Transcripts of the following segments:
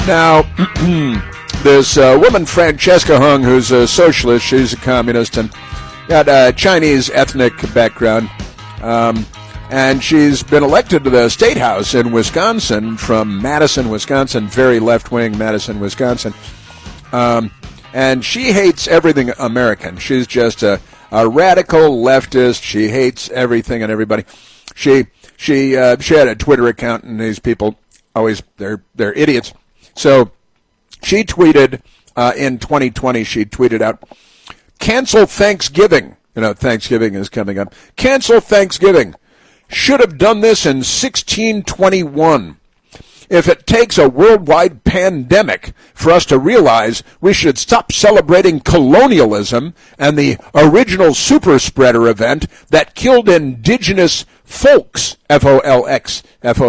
Now, this woman, Francesca Hung, who's a socialist, she's a communist, and got a Chinese ethnic background, and she's been elected to the State House in Wisconsin from Madison, Wisconsin, very left-wing Madison, Wisconsin, and she hates everything American. She's just a radical leftist. She hates everything and everybody. She had a Twitter account, and these people always they're idiots. So she tweeted in 2020. She tweeted out, "Cancel Thanksgiving." You know, Thanksgiving is coming up. Cancel Thanksgiving. Should have done this in 1621. If it takes a worldwide pandemic for us to realize we should stop celebrating colonialism and the original super spreader event that killed indigenous folks, F-O-L-X,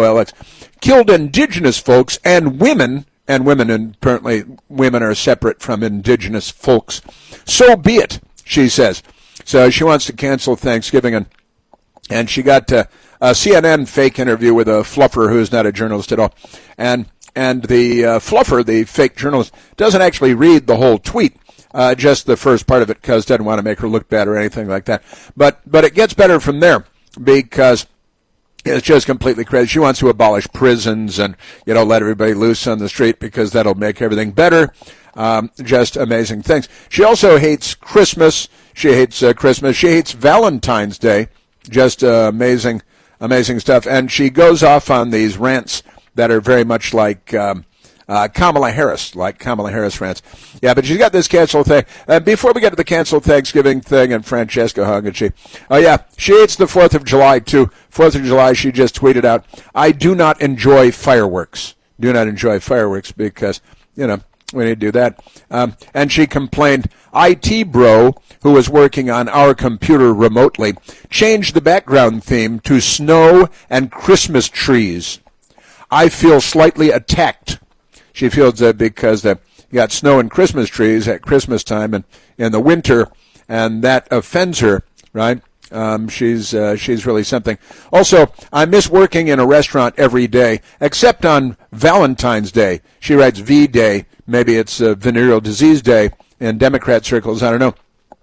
killed indigenous folks and women, and apparently women are separate from indigenous folks. So be it, she says. So she wants to cancel Thanksgiving, and she got a CNN fake interview with a fluffer who's not a journalist at all. And the fluffer, the fake journalist, doesn't actually read the whole tweet, just the first part of it, because doesn't want to make her look bad or anything like that. But it gets better from there, because it's just completely crazy. She wants to abolish prisons and, let everybody loose on the street because that'll make everything better. Just amazing things. She also hates Christmas. She hates Christmas. She hates Valentine's Day. Just amazing stuff. And she goes off on these rants that are very much like Kamala Harris rants. Yeah, but she's got this cancel thing. Before we get to the cancel Thanksgiving thing and Francesca Hung, she hates the 4th of July, too. 4th of July, she just tweeted out, "I do not enjoy fireworks." Do not enjoy fireworks because, we need to do that. And she complained, "IT bro, who was working on our computer remotely, changed the background theme to snow and Christmas trees. I feel slightly attacked." She feels that because you got snow and Christmas trees at Christmas time and in the winter, and that offends her, right? She's really something. Also, "I miss working in a restaurant every day, except on Valentine's Day." She writes V-Day. Maybe it's Venereal Disease Day in Democrat circles. I don't know.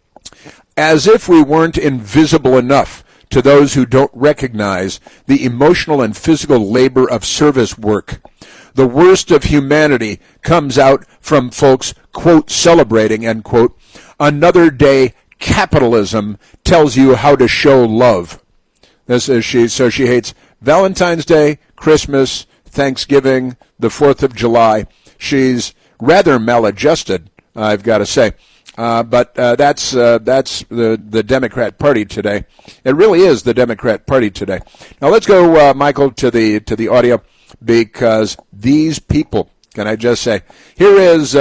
"As if we weren't invisible enough to those who don't recognize the emotional and physical labor of service work. The worst of humanity comes out from folks, quote, celebrating, end quote, another day capitalism tells you how to show love." This is she. So she hates Valentine's Day, Christmas, Thanksgiving, the 4th of July. She's rather maladjusted, I've got to say. But that's the Democrat Party today. It really is the Democrat Party today. Now let's go, Michael, to the audio, because these people, can I just say, here is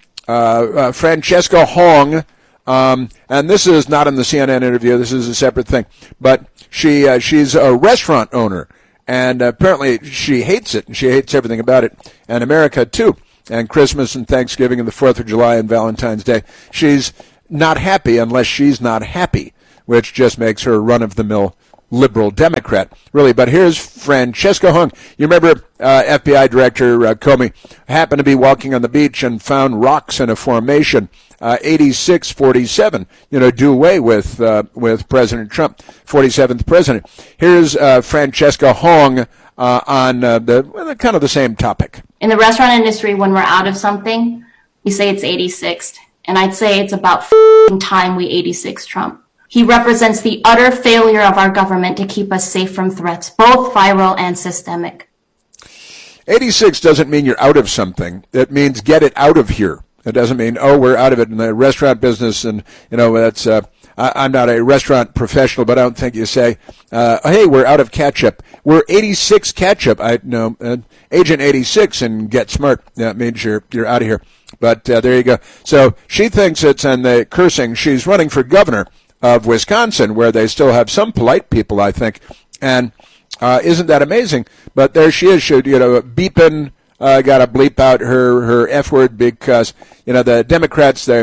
Francesca Hong, and this is not in the CNN interview. This is a separate thing. But she's a restaurant owner, and apparently she hates it, and she hates everything about it, and America too. And Christmas and Thanksgiving and the 4th of July and Valentine's Day. She's not happy unless she's not happy, which just makes her a run-of-the-mill liberal Democrat, really. But here's Francesca Hung. You remember FBI Director Comey happened to be walking on the beach and found rocks in a formation, 86-47, do away with President Trump, 47th president. Here's Francesca Hung on the kind of the same topic. In the restaurant industry, when we're out of something, we say it's 86th. And I'd say it's about time we 86 Trump. He represents the utter failure of our government to keep us safe from threats, both viral and systemic. 86 doesn't mean you're out of something. It means get it out of here. It doesn't mean, we're out of it in the restaurant business. And, that's, I'm not a restaurant professional, but I don't think you say, hey, we're out of ketchup. We're 86 ketchup. Agent 86 and get smart. That means you're out of here. But there you go. So she thinks it's, and the cursing, she's running for governor of Wisconsin, where they still have some polite people, I think. And isn't that amazing? But there she is, beeping, got to bleep out her F word because, the Democrats, they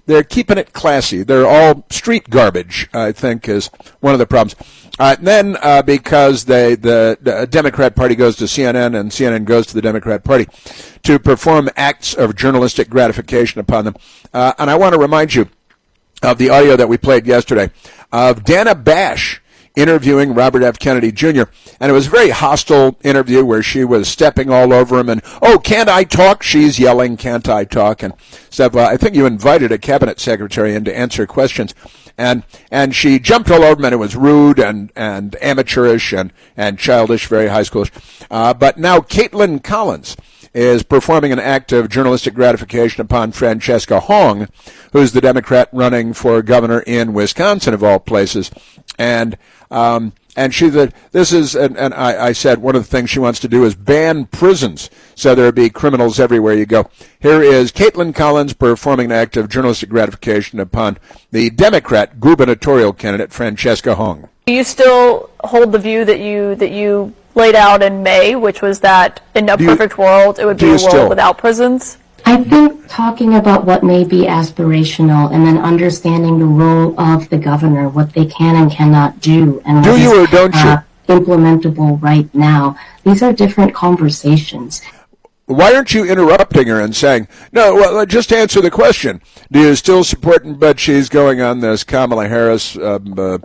they're keeping it classy. They're all street garbage, I think, is one of the problems. Then because the Democrat Party goes to CNN and CNN goes to the Democrat Party to perform acts of journalistic gratification upon them. And I want to remind you of the audio that we played yesterday of Dana Bash interviewing Robert F. Kennedy Jr. And it was a very hostile interview where she was stepping all over him and, oh, can't I talk? She's yelling, can't I talk? And stuff. I think you invited a cabinet secretary in to answer questions. And she jumped all over him, and it was rude and amateurish and childish, very high schoolish. But now Caitlin Collins is performing an act of journalistic gratification upon Francesca Hong, who's the Democrat running for governor in Wisconsin, of all places. And she said, this is, and I said one of the things she wants to do is ban prisons so there be criminals everywhere you go. Here is Caitlin Collins performing an act of journalistic gratification upon the Democrat gubernatorial candidate Francesca Hong. Do you still hold the view that you laid out in May, which was that in a perfect world it would be a world without prisons? I think talking about what may be aspirational and then understanding the role of the governor, what they can and cannot do, and what is implementable right now, these are different conversations. Why aren't you interrupting her and saying, no, well, just answer the question. Do you still support, but she's going on this Kamala Harris, word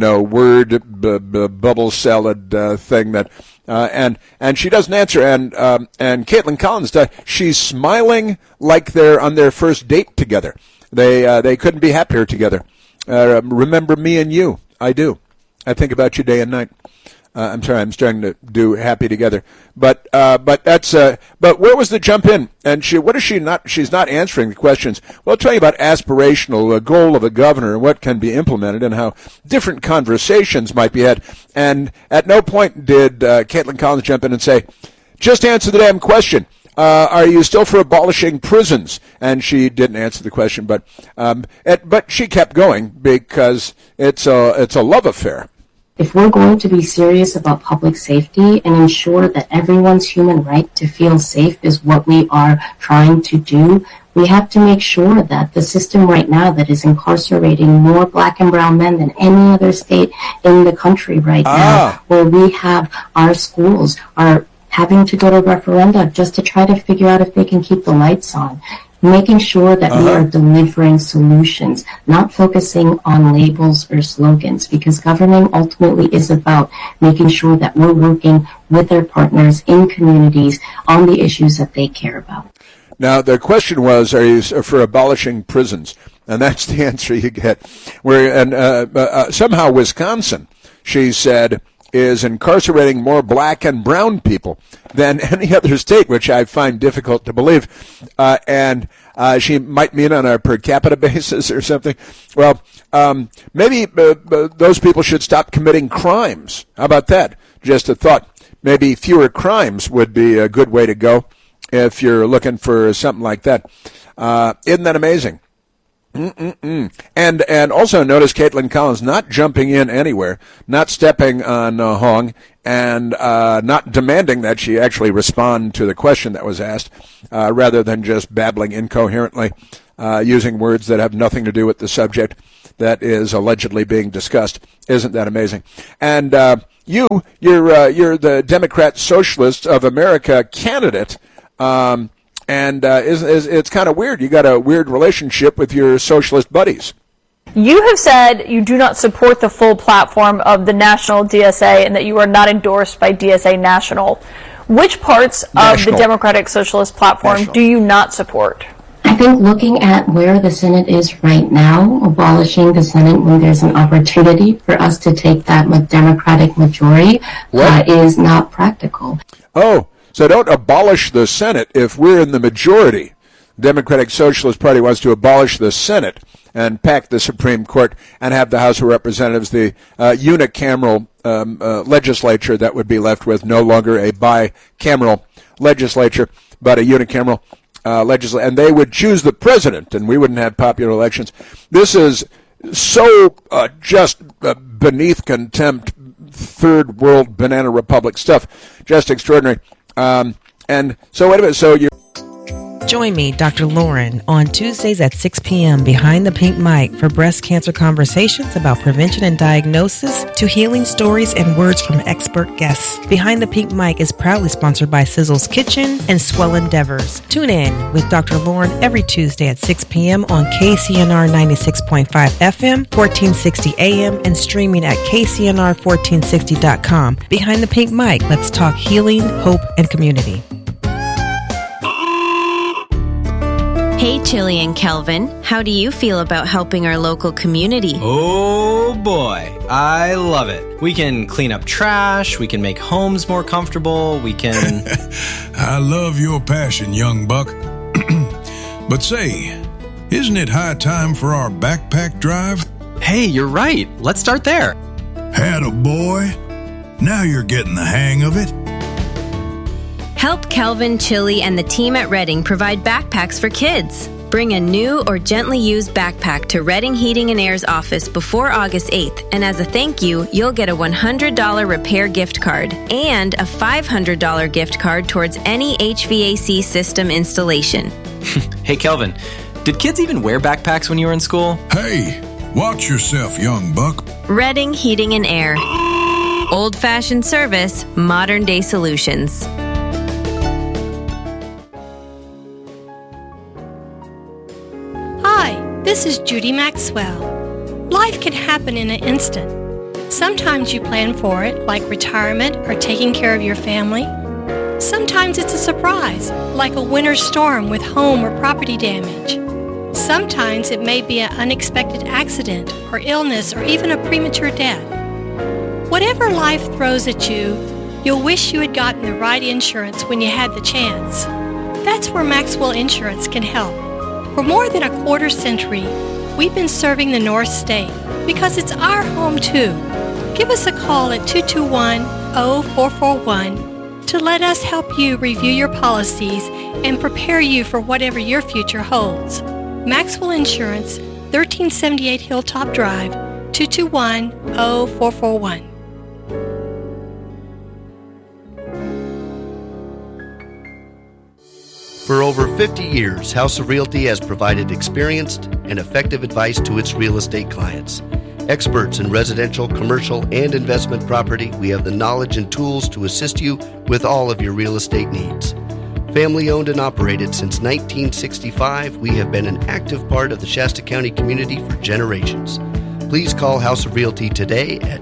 bubble salad thing that, and she doesn't answer. And Caitlin Collins does. She's smiling like they're on their first date together. They couldn't be happier together. Remember me and you. I do. I think about you day and night. I'm sorry, I'm starting to do happy together. But that's, but where was the jump in? And she's not answering the questions. Well, I'll tell you about aspirational, the goal of a governor and what can be implemented and how different conversations might be had. And at no point did Caitlin Collins jump in and say, just answer the damn question. Are you still for abolishing prisons? And she didn't answer the question, but she kept going because it's a love affair. If we're going to be serious about public safety and ensure that everyone's human right to feel safe is what we are trying to do, we have to make sure that the system right now that is incarcerating more black and brown men than any other state in the country right now, where we have our schools are having to go to referenda just to try to figure out if they can keep the lights on. Making sure that we are delivering solutions, not focusing on labels or slogans, because governing ultimately is about making sure that we're working with our partners in communities on the issues that they care about. Now, the question was, are you for abolishing prisons? And that's the answer you get. Somehow Wisconsin, she said, is incarcerating more black and brown people than any other state, which I find difficult to believe. And she might mean on a per capita basis or something. Well, maybe those people should stop committing crimes. How about that? Just a thought. Maybe fewer crimes would be a good way to go if you're looking for something like that. Isn't that amazing? And also notice Caitlin Collins not jumping in anywhere, not stepping on Hong, and not demanding that she actually respond to the question that was asked, rather than just babbling incoherently, using words that have nothing to do with the subject that is allegedly being discussed. Isn't that amazing? And you're the Democrat Socialists of America candidate. And it's kind of weird. You got a weird relationship with your socialist buddies. You have said you do not support the full platform of the National DSA and that you are not endorsed by DSA National. Which parts of the Democratic Socialist platform do you not support? I think looking at where the Senate is right now, abolishing the Senate when there's an opportunity for us to take that Democratic majority is not practical. Oh. So don't abolish the Senate if we're in the majority. The Democratic Socialist Party wants to abolish the Senate and pack the Supreme Court and have the House of Representatives, the unicameral legislature that would be left with, no longer a bicameral legislature, but a unicameral legislature. And they would choose the president, and we wouldn't have popular elections. This is so just beneath contempt, third world banana republic stuff. Just extraordinary. And so wait a minute. So you. Join me, Dr. Lauren, on Tuesdays at 6 p.m. behind the pink mic for breast cancer conversations about prevention and diagnosis to healing stories and words from expert guests. Behind the Pink Mic is proudly sponsored by Sizzle's Kitchen and Swell Endeavors. Tune in with Dr. Lauren every Tuesday at 6 p.m. on KCNR 96.5 FM, 1460 AM, and streaming at KCNR1460.com. Behind the Pink Mic, let's talk healing, hope, and community. Hey, Chili and Kelvin. How do you feel about helping our local community? Oh boy, I love it. We can clean up trash, we can make homes more comfortable, we can... I love your passion, young buck. But say, isn't it high time for our backpack drive? Hey, you're right. Let's start there. Attaboy. Now you're getting the hang of it. Help Kelvin, Chili, and the team at Redding provide backpacks for kids. Bring a new or gently used backpack to Redding Heating and Air's office before August 8th, and as a thank you, you'll get a $100 repair gift card and a $500 gift card towards any HVAC system installation. Hey, Kelvin, did kids even wear backpacks when you were in school? Hey, watch yourself, young buck. Redding Heating and Air. Old-fashioned service, modern-day solutions. This is Judy Maxwell. Life can happen in an instant. Sometimes you plan for it, like retirement or taking care of your family. Sometimes it's a surprise, like a winter storm with home or property damage. Sometimes it may be an unexpected accident or illness or even a premature death. Whatever life throws at you, you'll wish you had gotten the right insurance when you had the chance. That's where Maxwell Insurance can help. For more than a quarter century, we've been serving the North State because it's our home too. Give us a call at 221-0441 to let us help you review your policies and prepare you for whatever your future holds. Maxwell Insurance, 1378 Hilltop Drive, 221-0441. For over 50 years, House of Realty has provided experienced and effective advice to its real estate clients. Experts in residential, commercial, and investment property, we have the knowledge and tools to assist you with all of your real estate needs. Family owned and operated since 1965, we have been an active part of the Shasta County community for generations. Please call House of Realty today at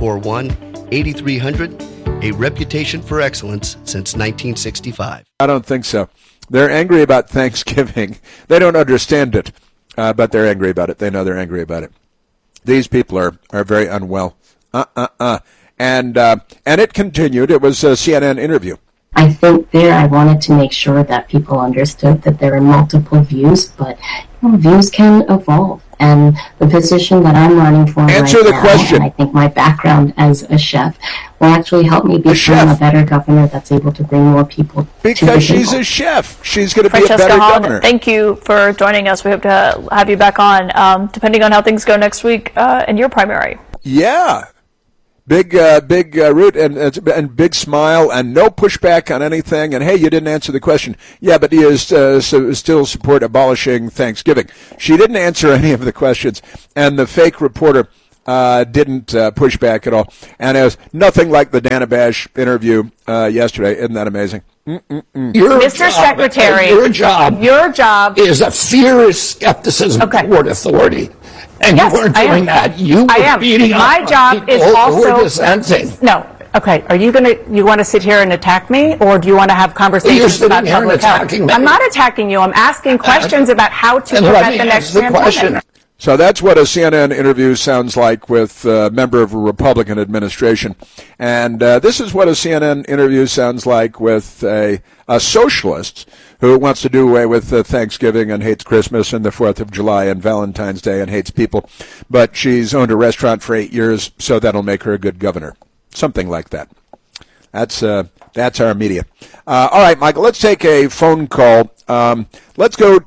241-8300, a reputation for excellence since 1965. I don't think so. They're angry about Thanksgiving. They don't understand it, but they're angry about it. They know they're angry about it. These people are very unwell. And it continued. It was a CNN interview. I think I wanted to make sure that people understood that there are multiple views, but views can evolve. And the position that I'm running for Answer the question. And I think my background as a chef will actually help me become a better governor that's able to bring more people because she's a chef. She's going to be a better governor. Thank you for joining us. We hope to have you back on, depending on how things go next week in your primary. Yeah. Big root and big smile and no pushback on anything. And hey, you didn't answer the question. Yeah, but do you still support abolishing Thanksgiving? She didn't answer any of the questions, and the fake reporter didn't push back at all. And it was nothing like the Dana Bash interview yesterday. Isn't that amazing? Mr. Secretary, your job is a fierce skepticism toward authority. And yes, you weren't doing that. You were beating up my job people is also who were dissenting. No. Okay. Are you want to sit here and attack me, or do you want to have conversations about public health? I'm not attacking you. I'm asking questions about how to prevent the next pandemic. So that's what a CNN interview sounds like with a member of a Republican administration. And this is what a CNN interview sounds like with a socialist who wants to do away with Thanksgiving and hates Christmas and the 4th of July and Valentine's Day and hates people. But she's owned a restaurant for 8 years, so that'll make her a good governor. Something like that. That's our media. All right, Michael, let's take a phone call. Let's go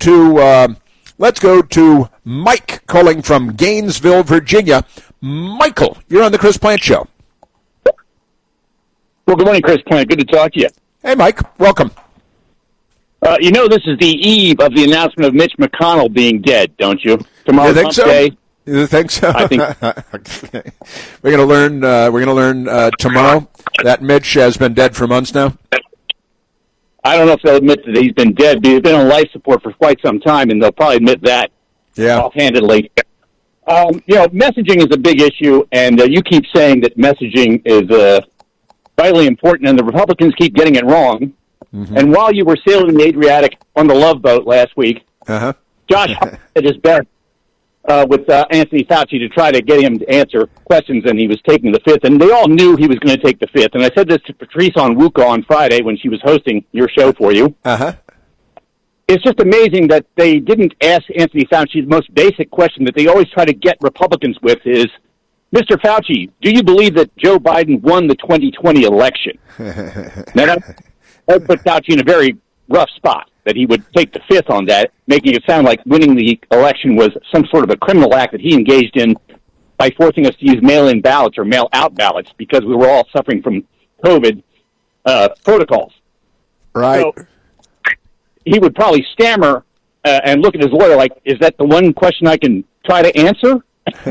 to Mike calling from Gainesville, Virginia. Michael, you're on the Chris Plante Show. Well, good morning, Chris Plante. Good to talk to you. Hey, Mike. Welcome. You know this is the eve of the announcement of Mitch McConnell being dead, don't you? Tomorrow's Hump Day. You think so? I think okay. We're going to learn. We're going to learn tomorrow that Mitch has been dead for months now. I don't know if they'll admit that he's been dead, but he's been on life support for quite some time, and they'll probably admit that offhandedly. Messaging is a big issue, and you keep saying that messaging is vitally important, and the Republicans keep getting it wrong. Mm-hmm. And while you were sailing the Adriatic on the Love Boat last week, Josh did his best with Anthony Fauci to try to get him to answer questions, and he was taking the fifth, and they all knew he was going to take the fifth. And I said this to Patrice Onwuka on Friday when she was hosting your show for you. It's just amazing that they didn't ask Anthony Fauci the most basic question that they always try to get Republicans with is, Mr. Fauci, do you believe that Joe Biden won the 2020 election? Now, that put Fauci in a very rough spot, that he would take the fifth on that, making it sound like winning the election was some sort of a criminal act that he engaged in by forcing us to use mail-in ballots or mail-out ballots because we were all suffering from COVID protocols. Right. So he would probably stammer and look at his lawyer like, is that the one question I can try to answer?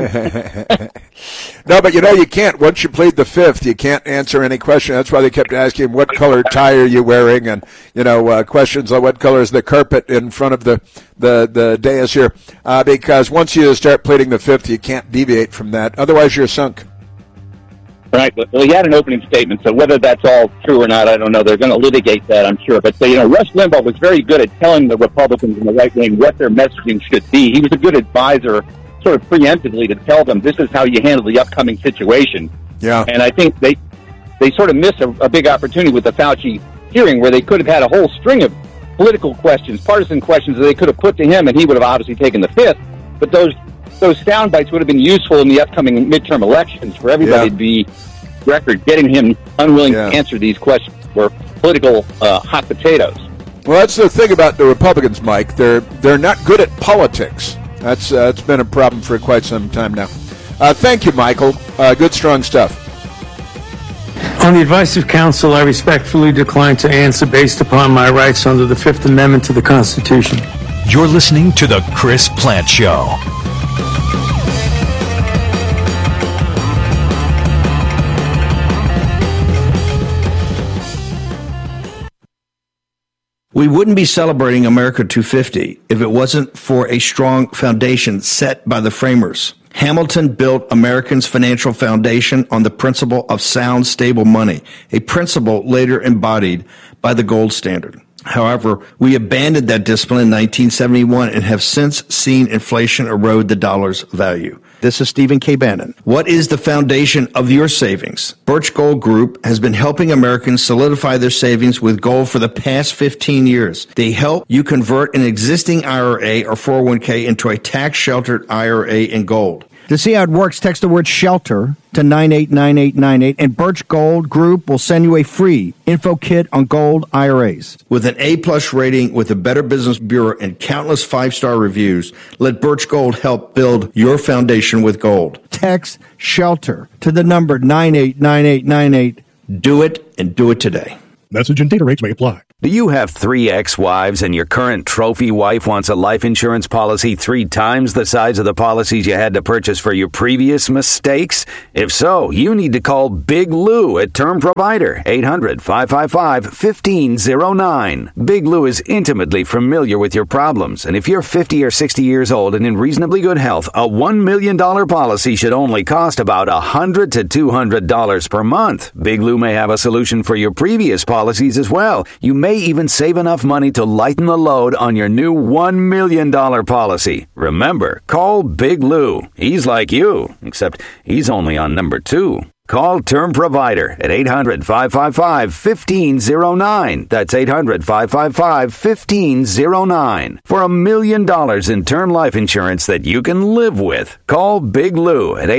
No, but you can't. Once you plead the fifth, you can't answer any question. That's why they kept asking him, what color tie are you wearing? And, questions like what color is the carpet in front of the dais here? Because once you start pleading the fifth, you can't deviate from that. Otherwise, you're sunk. Right. Well, he had an opening statement, so whether that's all true or not, I don't know. They're going to litigate that, I'm sure. But, Rush Limbaugh was very good at telling the Republicans and the right wing what their messaging should be. He was a good advisor sort of preemptively to tell them this is how you handle the upcoming situation. Yeah. And I think they sort of missed a big opportunity with the Fauci hearing where they could have had a whole string of political questions, partisan questions that they could have put to him, and he would have obviously taken the fifth. But those sound bites would have been useful in the upcoming midterm elections for everybody to be record. Getting him unwilling to answer these questions were political hot potatoes. Well, that's the thing about the Republicans, Mike. They're not good at politics. That's been a problem for quite some time now. Thank you, Michael. Good, strong stuff. On the advice of counsel, I respectfully decline to answer based upon my rights under the Fifth Amendment to the Constitution. You're listening to The Chris Plante Show. We wouldn't be celebrating America 250 if it wasn't for a strong foundation set by the framers. Hamilton built Americans' financial foundation on the principle of sound, stable money, a principle later embodied by the gold standard. However, we abandoned that discipline in 1971 and have since seen inflation erode the dollar's value. This is Stephen K. Bannon. What is the foundation of your savings? Birch Gold Group has been helping Americans solidify their savings with gold for the past 15 years. They help you convert an existing IRA or 401k into a tax-sheltered IRA in gold. To see how it works, text the word SHELTER to 989898, and Birch Gold Group will send you a free info kit on gold IRAs. With an A-plus rating with the Better Business Bureau and countless 5-star reviews, let Birch Gold help build your foundation with gold. Text SHELTER to the number 989898. Do it, and do it today. Message and data rates may apply. Do you have 3 ex-wives and your current trophy wife wants a life insurance policy 3 times the size of the policies you had to purchase for your previous mistakes? If so, you need to call Big Lou at Term Provider, 800-555-1509. Big Lou is intimately familiar with your problems, and if you're 50 or 60 years old and in reasonably good health, a $1 million policy should only cost about $100 to $200 per month. Big Lou may have a solution for your previous policies as well. You may even save enough money to lighten the load on your new $1 million policy. Remember, call Big Lou. He's like you, except he's only on number 2. Call Term Provider at 800-555-1509. That's 800-555-1509. For $1 million in term life insurance that you can live with. Call Big Lou at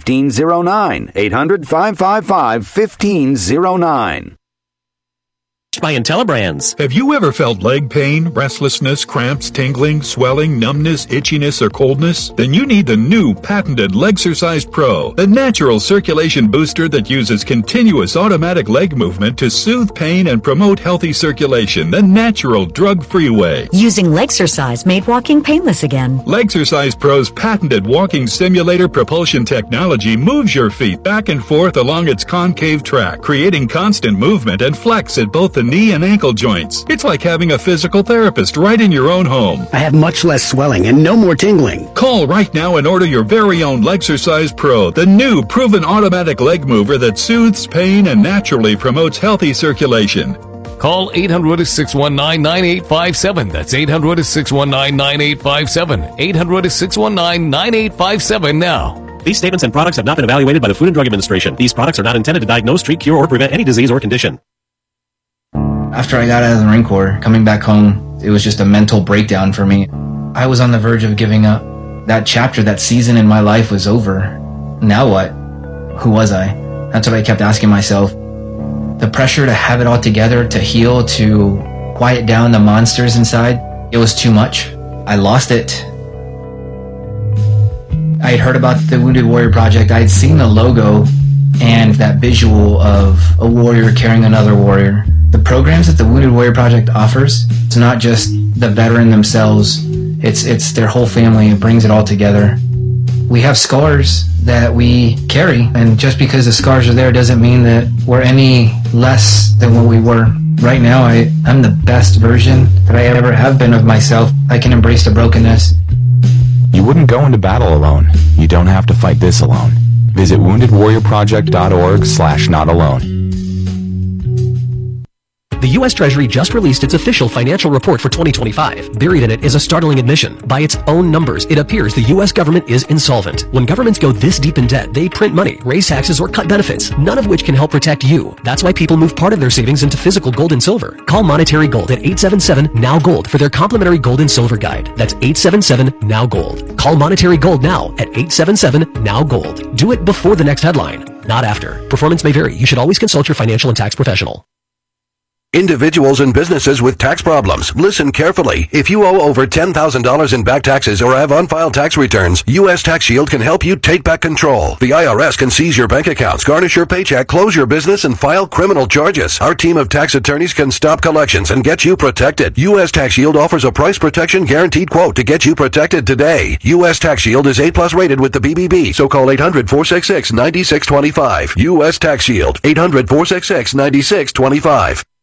800-555-1509. 800-555-1509. by IntelliBrands. Have you ever felt leg pain, restlessness, cramps, tingling, swelling, numbness, itchiness, or coldness? Then you need the new patented Legsercise Pro, the natural circulation booster that uses continuous automatic leg movement to soothe pain and promote healthy circulation the natural drug-free way. Using Legsercise made walking painless again. Legsercise Pro's patented walking simulator propulsion technology moves your feet back and forth along its concave track, creating constant movement and flex at both the knee and ankle joints. It's like having a physical therapist right in your own home. I have much less swelling and no more tingling. Call right now and order your very own Legsercise Pro, the new proven automatic leg mover that soothes pain and naturally promotes healthy circulation. Call 800-619-9857. That's 800-619-9857. 800-619-9857 now. These statements and products have not been evaluated by the Food and Drug Administration. These products are not intended to diagnose, treat, cure, or prevent any disease or condition. After I got out of the Marine Corps, coming back home, it was just a mental breakdown for me. I was on the verge of giving up. That chapter, that season in my life was over. Now what? Who was I? That's what I kept asking myself. The pressure to have it all together, to heal, to quiet down the monsters inside, it was too much. I lost it. I had heard about the Wounded Warrior Project. I had seen the logo and that visual of a warrior carrying another warrior. The programs that the Wounded Warrior Project offers, it's not just the veteran themselves, it's their whole family. It brings it all together. We have scars that we carry, and just because the scars are there doesn't mean that we're any less than what we were. Right now, I'm the best version that I ever have been of myself. I can embrace the brokenness. You wouldn't go into battle alone. You don't have to fight this alone. Visit woundedwarriorproject.org/notalone. The U.S. Treasury just released its official financial report for 2025. Buried in it is a startling admission. By its own numbers, it appears the U.S. government is insolvent. When governments go this deep in debt, they print money, raise taxes, or cut benefits, none of which can help protect you. That's why people move part of their savings into physical gold and silver. Call Monetary Gold at 877-NOW-GOLD for their complimentary gold and silver guide. That's 877-NOW-GOLD. Call Monetary Gold now at 877-NOW-GOLD. Do it before the next headline, not after. Performance may vary. You should always consult your financial and tax professional. Individuals and businesses with tax problems, listen carefully. If you owe over $10,000 in back taxes or have unfiled tax returns, U.S. Tax Shield can help you take back control. The IRS can seize your bank accounts, garnish your paycheck, close your business, and file criminal charges. Our team of tax attorneys can stop collections and get you protected. U.S. Tax Shield offers a price protection guaranteed quote to get you protected today. U.S. Tax Shield is A+ rated with the BBB, so call 800-466-9625. U.S. Tax Shield, 800-466-9625.